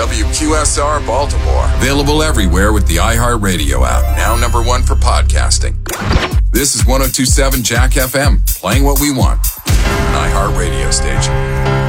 WQSR Baltimore. Available everywhere with the iHeartRadio app. Now number one for podcasting. This is 102.7 Jack FM, playing what we want. An iHeartRadio station.